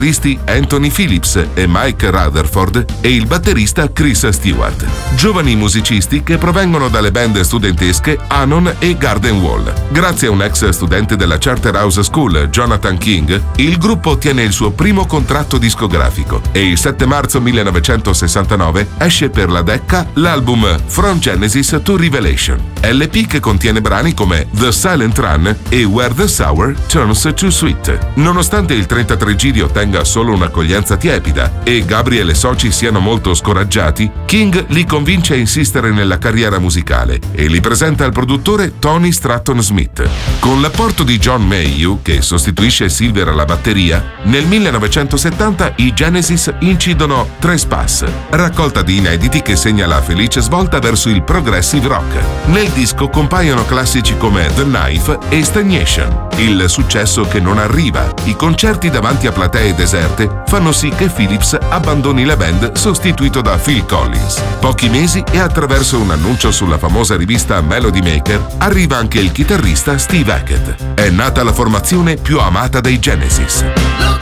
Anthony Phillips e Mike Rutherford e il batterista Chris Stewart, giovani musicisti che provengono dalle band studentesche Anon e Garden Wall. Grazie a un ex studente della Charterhouse School, Jonathan King, il gruppo ottiene il suo primo contratto discografico e il 7 marzo 1969 esce per la Decca l'album From Genesis to Revelation, LP che contiene brani come The Silent Run e Where the Sour Turns to Sweet. Nonostante il 33 giri ottenga solo un'accoglienza tiepida e Gabriel e soci siano molto scoraggiati, King li convince a insistere nella carriera musicale e li presenta al produttore Tony Stratton Smith. Con l'apporto di John Mayhew, che sostituisce Silver alla batteria, nel 1970 i Genesis incidono Trespass, raccolta di inediti che segna la felice svolta verso il progressive rock. Nel disco compaiono classici come The Knife e Stagnation. Il successo che non arriva, i concerti davanti a platee deserte fanno sì che Phillips abbandoni la band sostituito da Phil Collins. Pochi mesi e attraverso un annuncio sulla famosa rivista Melody Maker arriva anche il chitarrista Steve Hackett. È nata la formazione più amata dei Genesis.